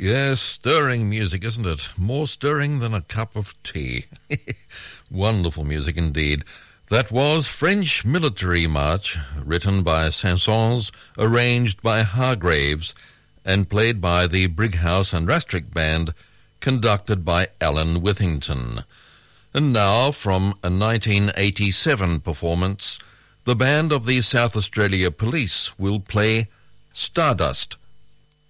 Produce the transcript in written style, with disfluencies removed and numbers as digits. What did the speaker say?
Yes, stirring music, isn't it? More stirring than a cup of tea. Wonderful music indeed. That was French Military March, written by Saint-Saëns, arranged by Hargreaves, and played by the Brighouse and Rastrick Band, conducted by Alan Withington. And now, from a 1987 performance, the band of the South Australia Police will play Stardust.